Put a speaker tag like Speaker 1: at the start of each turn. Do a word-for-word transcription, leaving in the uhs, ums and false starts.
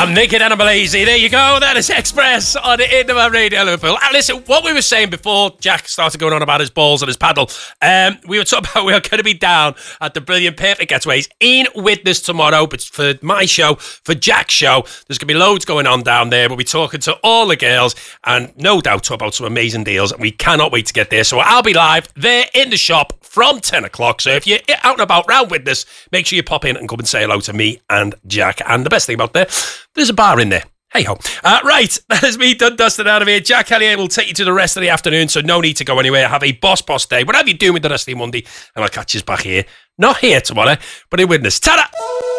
Speaker 1: I'm Naked Animal Easy. There you go. That is Express on the Indoor Radio Liverpool. And listen, what we were saying before Jack started going on about his balls and his paddle, um, we were talking about we were going to be down at the brilliant Perfect Getaways in Widnes tomorrow. But for my show, for Jack's show, there's going to be loads going on down there. We'll be talking to all the girls and no doubt talk about some amazing deals. And we cannot wait to get there. So I'll be live there in the shop from ten o'clock. So if you're out and about round Widnes, make sure you pop in and come and say hello to me and Jack. And the best thing about there, there's a bar in there. Hey ho. Uh, right, that is me done dusted out of here. Jack Hellier will take you to the rest of the afternoon, so no need to go anywhere. Have a boss boss day. Whatever you're doing with the rest of your Monday, and I'll catch you back here. Not here tomorrow, but in Widnes. Ta-da!